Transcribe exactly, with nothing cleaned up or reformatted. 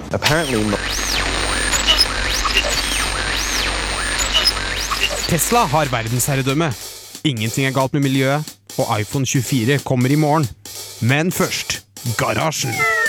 Apparently... Tesla har verdensherredømme. Ingenting er galt med miljøet, og iPhone tjuefire kommer i morgen. Men først, garasjen.